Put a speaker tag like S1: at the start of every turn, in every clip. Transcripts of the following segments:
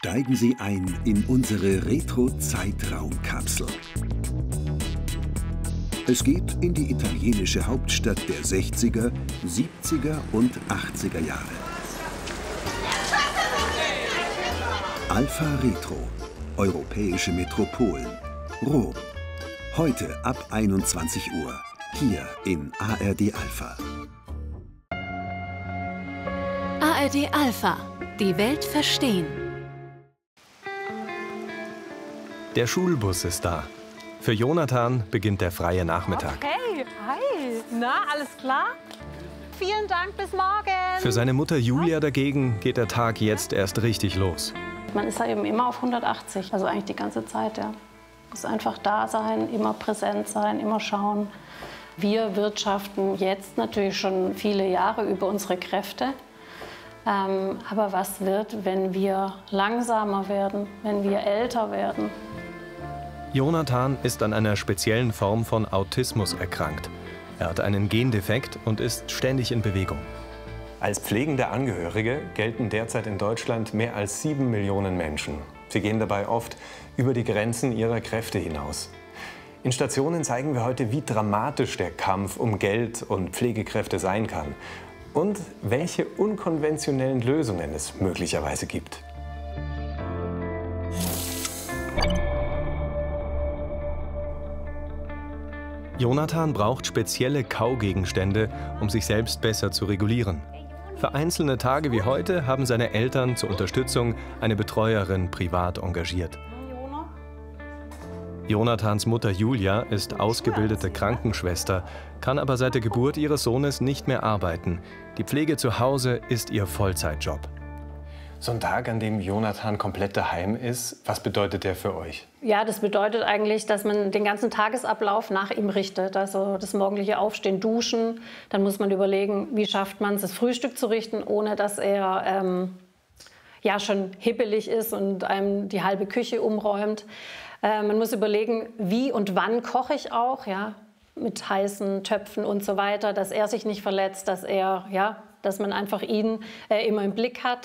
S1: Steigen Sie ein in unsere Retro-Zeitraumkapsel. Es geht in die italienische Hauptstadt der 60er, 70er und 80er Jahre. Alfa Retro, europäische Metropolen, Rom. Heute ab 21 Uhr, hier in ARD Alpha.
S2: ARD Alpha, die Welt verstehen.
S3: Der Schulbus ist da. Für Jonathan beginnt der freie Nachmittag.
S4: Okay, hi. Na, alles klar? Vielen Dank, bis morgen.
S3: Für seine Mutter Julia dagegen geht der Tag jetzt erst richtig los.
S5: Man ist ja eben immer auf 180, also eigentlich die ganze Zeit, ja. Muss einfach da sein, immer präsent sein, immer schauen. Wir wirtschaften jetzt natürlich schon viele Jahre über unsere Kräfte. Aber was wird, wenn wir langsamer werden, wenn wir älter werden?
S3: Jonathan ist an einer speziellen Form von Autismus erkrankt. Er hat einen Gendefekt und ist ständig in Bewegung.
S6: Als pflegende Angehörige gelten derzeit in Deutschland mehr als 7 Millionen Menschen. Sie gehen dabei oft über die Grenzen ihrer Kräfte hinaus. In Stationen zeigen wir heute, wie dramatisch der Kampf um Geld und Pflegekräfte sein kann und welche unkonventionellen Lösungen es möglicherweise gibt.
S3: Jonathan braucht spezielle Kaugegenstände, um sich selbst besser zu regulieren. Für einzelne Tage wie heute haben seine Eltern zur Unterstützung eine Betreuerin privat engagiert. Jonathans Mutter Julia ist ausgebildete Krankenschwester, kann aber seit der Geburt ihres Sohnes nicht mehr arbeiten. Die Pflege zu Hause ist ihr Vollzeitjob.
S6: So ein Tag, an dem Jonathan komplett daheim ist, was bedeutet der für euch?
S5: Ja, das bedeutet eigentlich, dass man den ganzen Tagesablauf nach ihm richtet. Also das morgendliche Aufstehen, Duschen. Dann muss man überlegen, wie schafft man es, das Frühstück zu richten, ohne dass er ja schon hippelig ist und einem die halbe Küche umräumt. Man muss überlegen, wie und wann koche ich auch, ja, mit heißen Töpfen und so weiter, dass er sich nicht verletzt, dass man einfach ihn immer im Blick hat.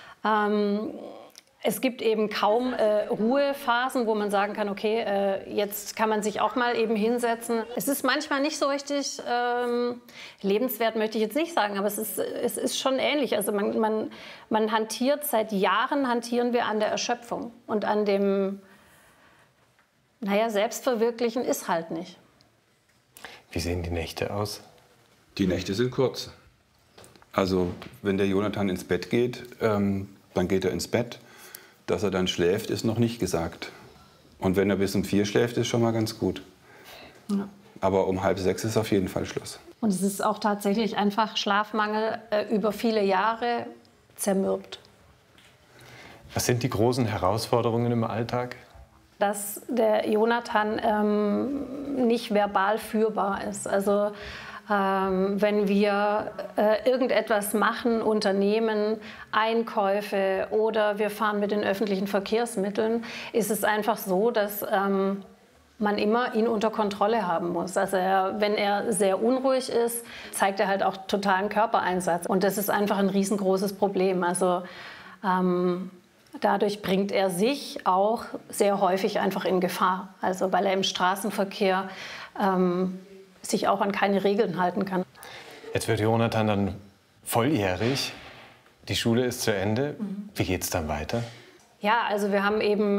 S5: Es gibt eben kaum Ruhephasen, wo man sagen kann, okay, jetzt kann man sich auch mal eben hinsetzen. Es ist manchmal nicht so richtig lebenswert, möchte ich jetzt nicht sagen, aber es ist schon ähnlich. Also man hantiert, seit Jahren hantieren wir an der Erschöpfung und an dem, Selbstverwirklichen ist halt nicht.
S6: Wie sehen die Nächte aus?
S7: Die Nächte sind kurz. Also wenn der Jonathan ins Bett geht, dann geht er ins Bett. Dass er dann schläft, ist noch nicht gesagt. Und wenn er bis um 4 schläft, ist schon mal ganz gut. Ja. Aber um 5:30 ist auf jeden Fall Schluss.
S5: Und es ist auch tatsächlich einfach Schlafmangel über viele Jahre zermürbt.
S6: Was sind die großen Herausforderungen im Alltag?
S5: Dass der Jonathan nicht verbal führbar ist. Also wenn wir irgendetwas machen, unternehmen, Einkäufe oder wir fahren mit den öffentlichen Verkehrsmitteln, ist es einfach so, dass man immer ihn unter Kontrolle haben muss. Also wenn er sehr unruhig ist, zeigt er halt auch totalen Körpereinsatz. Und das ist einfach ein riesengroßes Problem. Also dadurch bringt er sich auch sehr häufig einfach in Gefahr. Also weil er im Straßenverkehr sich auch an keine Regeln halten kann.
S6: Jetzt wird Jonathan dann volljährig. Die Schule ist zu Ende. Wie geht es dann weiter?
S5: Ja, also wir haben eben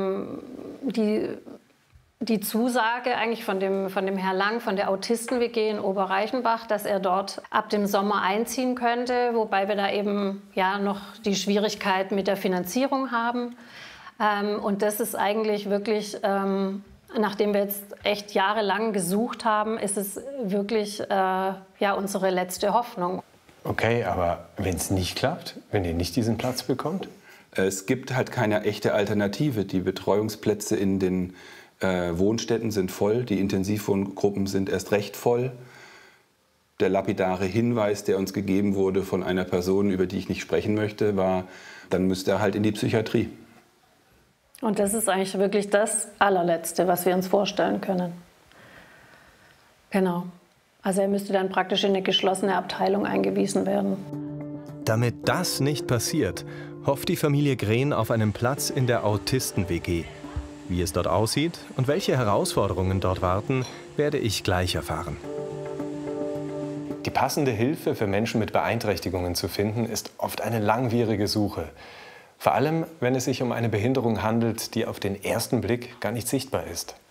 S5: die Zusage eigentlich von dem Herr Lang, von der Autisten-WG in Oberreichenbach, dass er dort ab dem Sommer einziehen könnte, wobei wir da eben noch die Schwierigkeit mit der Finanzierung haben. Und das ist eigentlich wirklich, nachdem wir jetzt echt jahrelang gesucht haben, ist es wirklich unsere letzte Hoffnung.
S6: Okay, aber wenn es nicht klappt, wenn ihr nicht diesen Platz bekommt?
S7: Es gibt halt keine echte Alternative. Die Betreuungsplätze in den Wohnstätten sind voll, die Intensivwohngruppen sind erst recht voll. Der lapidare Hinweis, der uns gegeben wurde von einer Person, über die ich nicht sprechen möchte, war, dann müsste er halt in die Psychiatrie.
S5: Und das ist eigentlich wirklich das Allerletzte, was wir uns vorstellen können. Genau. Also er müsste dann praktisch in eine geschlossene Abteilung eingewiesen werden.
S3: Damit das nicht passiert, hofft die Familie Grehn auf einen Platz in der Autisten-WG. Wie es dort aussieht und welche Herausforderungen dort warten, werde ich gleich erfahren. Die passende Hilfe für Menschen mit Beeinträchtigungen zu finden, ist oft eine langwierige Suche. Vor allem, wenn es sich um eine Behinderung handelt, die auf den ersten Blick gar nicht sichtbar ist.